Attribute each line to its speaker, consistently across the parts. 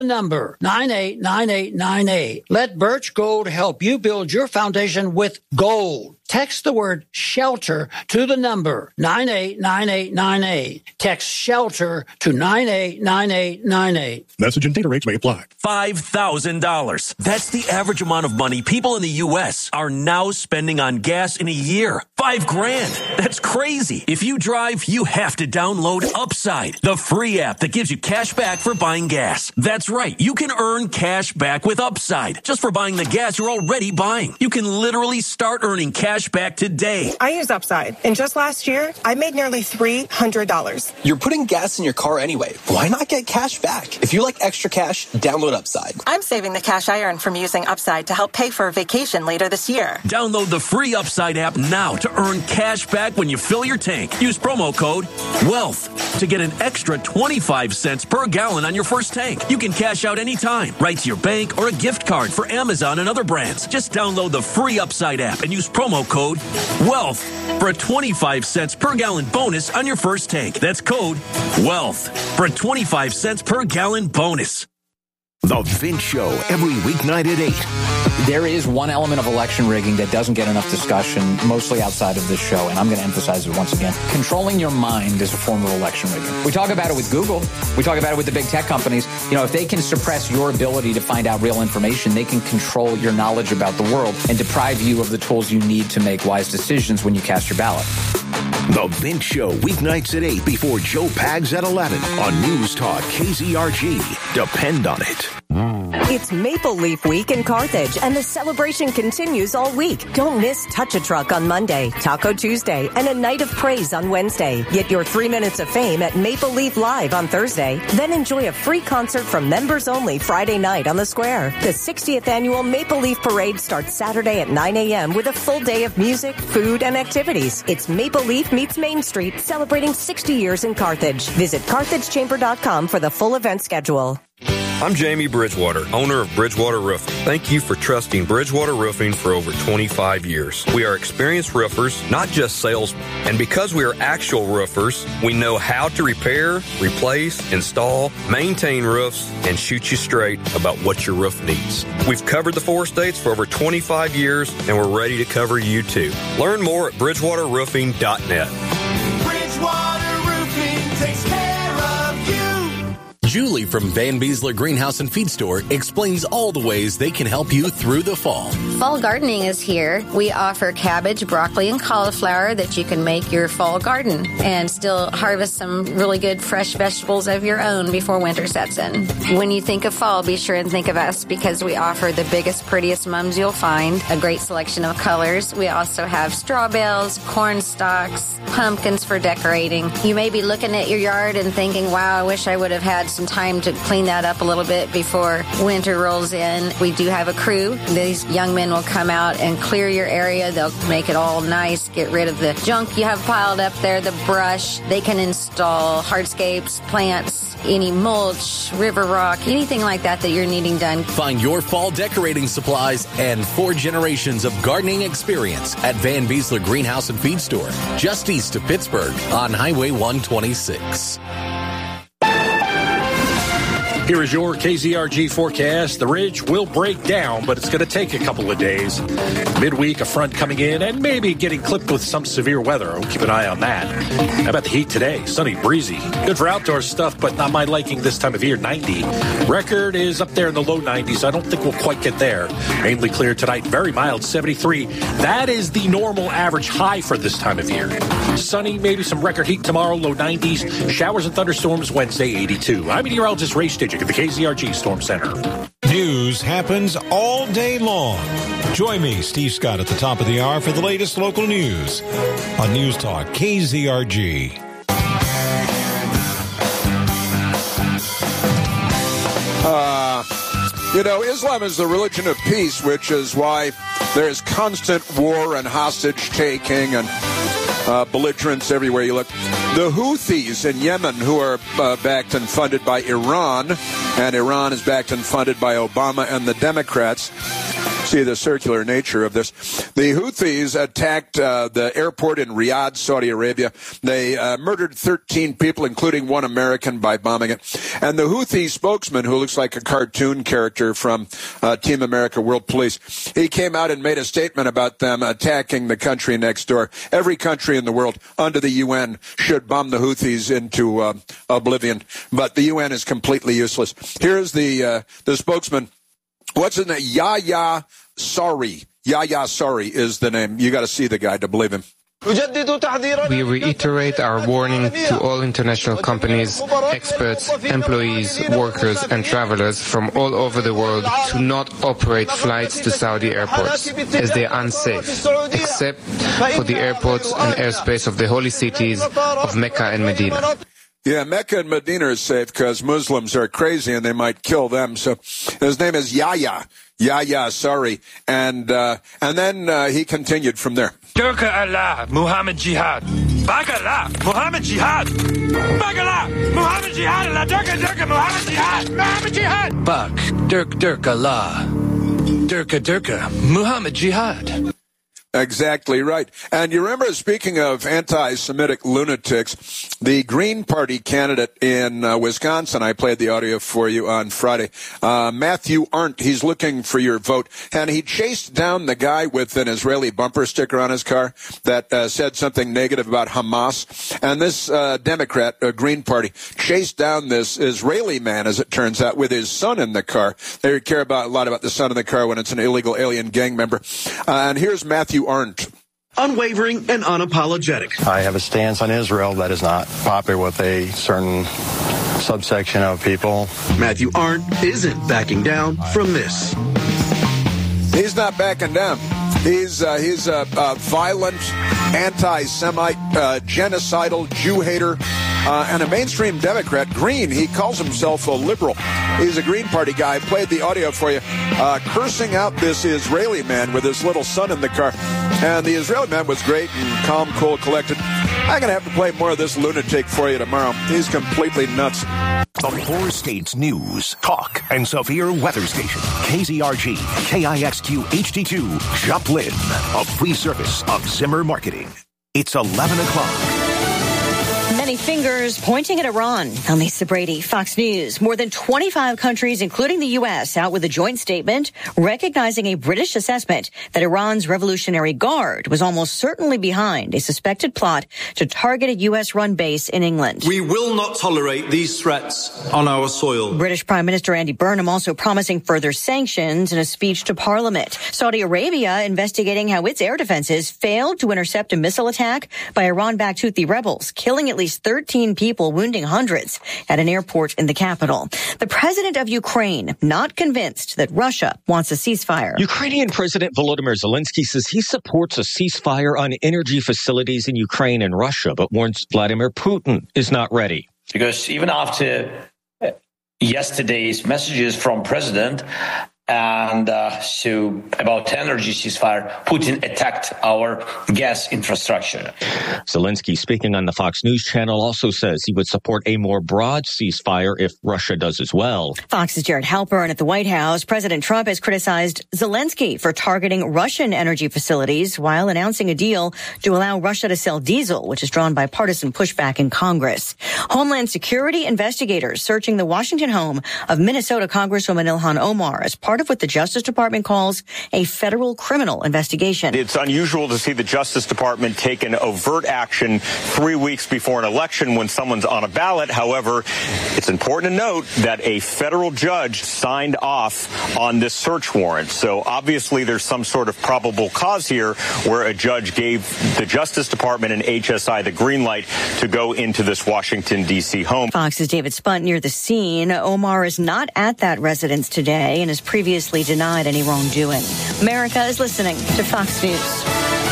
Speaker 1: Number 989898. Let Birch Gold help you build your foundation with gold. Text the word shelter to the number 989898. Text shelter to 989898.
Speaker 2: Message and data rates may apply.
Speaker 3: $5,000. That's the average amount of money people in the U.S. are now spending on gas in a year. $5,000. That's crazy. If you drive, you have to download Upside, the free app that gives you cash back for buying gas. That's right. You can earn cash back with Upside just for buying the gas you're already buying. You can literally start earning cash back today.
Speaker 4: I use Upside, and just last year, I made nearly $300.
Speaker 5: You're putting gas in your car anyway. Why not get cash back? If you like extra cash, download Upside.
Speaker 4: I'm saving the cash I earn from using Upside to help pay for a vacation later this year.
Speaker 3: Download the free Upside app now to earn cash back when you fill your tank. Use promo code WEALTH to get an extra 25 cents per gallon on your first tank. You can cash out anytime, right to your bank or a gift card for Amazon and other brands. Just download the free Upside app and use promo code WEALTH for a 25 cents per gallon bonus on your first tank. That's code WEALTH for a 25 cents per gallon bonus.
Speaker 6: The Vince Show, every weeknight at 8.
Speaker 7: There is one element of election rigging that doesn't get enough discussion, mostly outside of this show, and I'm going to emphasize it once again. Controlling your mind is a form of election rigging. We talk about it with Google. We talk about it with the big tech companies. You know, if they can suppress your ability to find out real information, they can control your knowledge about the world and deprive you of the tools you need to make wise decisions when you cast your ballot.
Speaker 6: The Vince Show, weeknights at 8 before Joe Pags at 11 on News Talk KZRG. Depend on it.
Speaker 8: It's Maple Leaf Week in Carthage, and the celebration continues all week. Don't miss Touch a Truck on Monday, Taco Tuesday, and a Night of Praise on Wednesday. Get your 3 minutes of fame at Maple Leaf Live on Thursday. Then enjoy a free concert from members only Friday night on the Square. The 60th annual Maple Leaf Parade starts Saturday at 9 a.m. with a full day of music, food, and activities. It's Maple Leaf meets Main Street, celebrating 60 years in Carthage. Visit carthagechamber.com for the full event schedule.
Speaker 9: I'm Jamie Bridgewater, owner of Bridgewater Roofing. Thank you for trusting Bridgewater Roofing for over 25 years. We are experienced roofers, not just salesmen. And because we are actual roofers, we know how to repair, replace, install, maintain roofs, and shoot you straight about what your roof needs. We've covered the 4 states for over 25 years, and we're ready to cover you too. Learn more at BridgewaterRoofing.net.
Speaker 10: Bridgewater Roofing takes care of you.
Speaker 11: Julie from Van Beesler Greenhouse and Feed Store explains all the ways they can help you through the fall.
Speaker 12: Fall gardening is here. We offer cabbage, broccoli, and cauliflower that you can make your fall garden and still harvest some really good fresh vegetables of your own before winter sets in. When you think of fall, be sure and think of us because we offer the biggest, prettiest mums you'll find, a great selection of colors. We also have straw bales, corn stalks, pumpkins for decorating. You may be looking at your yard and thinking, wow, I wish I would have had some time to clean that up a little bit before winter rolls in. We do have a crew. These young men will come out and clear your area. They'll make it all nice, get rid of the junk you have piled up there, the brush. They can install hardscapes, plants, any mulch, river rock, anything like that you're needing done.
Speaker 11: Find your fall decorating supplies and 4 generations of gardening experience at Van Beesler Greenhouse and Feed Store, just east of Pittsburgh on Highway 126.
Speaker 13: Here is your KZRG forecast. The ridge will break down, but it's going to take a couple of days. Midweek, a front coming in and maybe getting clipped with some severe weather. We'll keep an eye on that. How about the heat today? Sunny, breezy. Good for outdoor stuff, but not my liking this time of year. 90. Record is up there in the low 90s. I don't think we'll quite get there. Mainly clear tonight. Very mild, 73. That is the normal average high for this time of year. Sunny, maybe some record heat tomorrow, low 90s. Showers and thunderstorms Wednesday, 82. I'm meteorologist Ray Stidgick at the KZRG Storm Center.
Speaker 14: News happens all day long. Join me, Steve Scott, at the top of the hour for the latest local news on News Talk KZRG.
Speaker 15: Islam is the religion of peace, which is why there is constant war and hostage taking and belligerents everywhere you look. The Houthis in Yemen, who are backed and funded by Iran, and Iran is backed and funded by Obama and the Democrats, see the circular nature of this. The Houthis attacked the airport in Riyadh, Saudi Arabia. They murdered 13 people, including one American, by bombing it. And the Houthi spokesman, who looks like a cartoon character from Team America World Police, he came out and made a statement about them attacking the country next door. Every country in the world under the UN should bomb the Houthis into oblivion, but the UN is completely useless. Here's the spokesman. What's his name? Yahya Sarri. Yahya Sarri is the name. You got to see the guy to believe him.
Speaker 2: We reiterate our warning to all international companies, experts, employees, workers and travelers from all over the world to not operate flights to Saudi airports, as they are unsafe, except for the airports and airspace of the holy cities of Mecca and Medina.
Speaker 15: Yeah, Mecca and Medina are safe because Muslims are crazy and they might kill them. So his name is Yahya Sarri. And then he continued from there.
Speaker 16: Turk Allah, Muhammad Jihad. Bak Allah, Muhammad Jihad. Bak Allah, Muhammad Jihad. Allah, Turk, Muhammad Jihad. Muhammad Jihad. Bak, Turk Allah. Turk, Muhammad Jihad.
Speaker 15: Exactly right. And you remember, speaking of anti-Semitic lunatics, the Green Party candidate in Wisconsin, I played the audio for you on Friday, Matthew Arndt, he's looking for your vote. And he chased down the guy with an Israeli bumper sticker on his car that said something negative about Hamas. And this Democrat, Green Party, chased down this Israeli man, as it turns out, with his son in the car. They care a lot about the son in the car when it's an illegal alien gang member. And here's Matthew Arndt.
Speaker 17: Unwavering and unapologetic.
Speaker 18: I have a stance on Israel that is not popular with a certain subsection of people.
Speaker 17: Matthew Arndt isn't backing down from this.
Speaker 15: He's not backing down. He's a violent, anti-Semite, genocidal Jew hater, and a mainstream Democrat. Green, he calls himself a liberal. He's a Green Party guy. I played the audio for you, cursing out this Israeli man with his little son in the car. And the Israeli man was great and calm, cool, collected. I'm going to have to play more of this lunatic for you tomorrow. He's completely nuts.
Speaker 6: The Four States News, Talk, and Severe Weather Station. KZRG, KIXQ HD2, Joplin. A free service of Zimmer Marketing. It's 11 o'clock.
Speaker 19: Many fingers pointing at Iran. I'm Lisa Brady, Fox News. More than 25 countries, including the U.S., out with a joint statement recognizing a British assessment that Iran's Revolutionary Guard was almost certainly behind a suspected plot to target a U.S.-run base in England.
Speaker 20: We will not tolerate these threats on our soil.
Speaker 19: British Prime Minister Andy Burnham also promising further sanctions in a speech to Parliament. Saudi Arabia investigating how its air defenses failed to intercept a missile attack by Iran-backed Houthi rebels, killing at least 13 people, wounding hundreds at an airport in the capital. The president of Ukraine not convinced that Russia wants a ceasefire.
Speaker 21: Ukrainian President Volodymyr Zelensky says he supports a ceasefire on energy facilities in Ukraine and Russia, but warns Vladimir Putin is not ready.
Speaker 22: Because even after yesterday's messages from President and so about energy ceasefire, Putin attacked our gas infrastructure.
Speaker 21: Zelensky, speaking on the Fox News channel, also says he would support a more broad ceasefire if Russia does as well.
Speaker 19: Fox's Jared Halpern at the White House. President Trump has criticized Zelensky for targeting Russian energy facilities while announcing a deal to allow Russia to sell diesel, which is drawn by partisan pushback in Congress. Homeland Security investigators searching the Washington home of Minnesota Congresswoman Ilhan Omar as part of what the Justice Department calls a federal criminal investigation.
Speaker 23: It's unusual to see the Justice Department take an overt action 3 weeks before an election when someone's on a ballot. However, it's important to note that a federal judge signed off on this search warrant. So obviously there's some sort of probable cause here where a judge gave the Justice Department and HSI the green light to go into this Washington, D.C. home.
Speaker 19: Fox's David Spunt near the scene. Omar is not at that residence today and has previously denied any wrongdoing. America is listening to Fox News.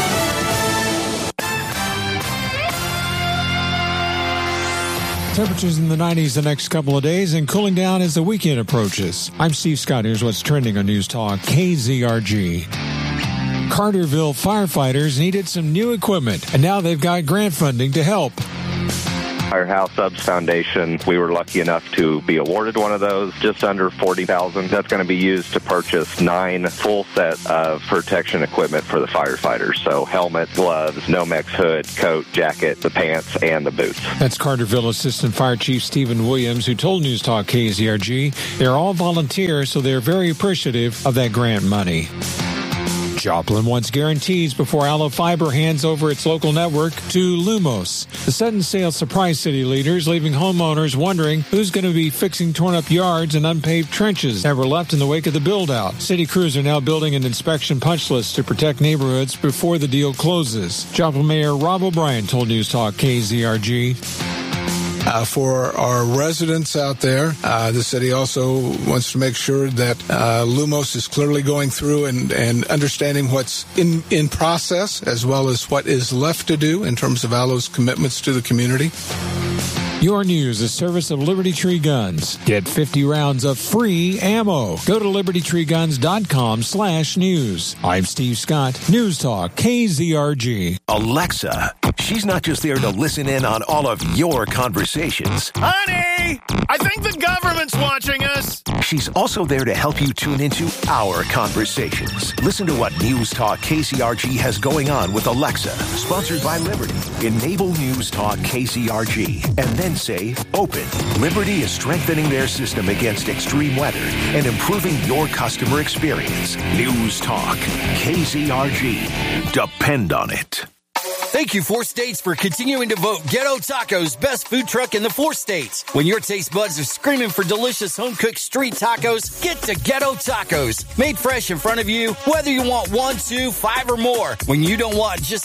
Speaker 14: Temperatures in the 90s the next couple of days and cooling down as the weekend approaches. I'm Steve Scott. Here's what's trending on News Talk KZRG. Carterville firefighters needed some new equipment, and now they've got grant funding to help.
Speaker 1: Firehouse Subs Foundation, we were lucky enough to be awarded one of those, just under $40,000. That's going to be used to purchase 9 full set of protection equipment for the firefighters. So helmet, gloves, Nomex hood, coat, jacket, the pants, and the boots.
Speaker 14: That's Carterville Assistant Fire Chief Stephen Williams, who told News Talk KZRG they're all volunteers, so they're very appreciative of that grant money. Joplin wants guarantees before Aloe Fiber hands over its local network to Lumos. The sudden sale surprised city leaders, leaving homeowners wondering who's going to be fixing torn-up yards and unpaved trenches that were left in the wake of the build-out. City crews are now building an inspection punch list to protect neighborhoods before the deal closes. Joplin Mayor Rob O'Brien told News Talk KZRG.
Speaker 4: For our residents out there, the city also wants to make sure that Lumos is clearly going through and understanding what's in process, as well as what is left to do in terms of Aloe's commitments to the community.
Speaker 14: Your news, a service of Liberty Tree Guns. Get 50 rounds of free ammo. Go to libertytreeguns.com/news. I'm Steve Scott, News Talk, KZRG.
Speaker 6: Alexa, she's not just there to listen in on all of your conversations.
Speaker 10: Honey, I think the government's watching us.
Speaker 6: She's also there to help you tune into our conversations. Listen to what News Talk KCRG has going on with Alexa, sponsored by Liberty. Enable News Talk KCRG and then say open. Liberty is strengthening their system against extreme weather and improving your customer experience. News Talk KCRG. Depend on it.
Speaker 5: Thank you, 4 States, for continuing to vote Ghetto Tacos best food truck in the 4 states. When your taste buds are screaming for delicious home-cooked street tacos, get to Ghetto Tacos. Made fresh in front of you, whether you want 1, 2, 5, or more. When you don't want just